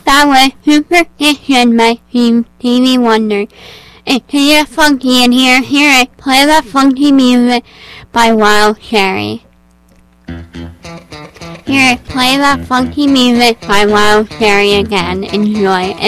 That was Superstition by Stevie Wonder. It's pretty funky in here. Here it, play that funky music by Wild Cherry. Here, play that funky music by Wild Cherry again. Enjoy.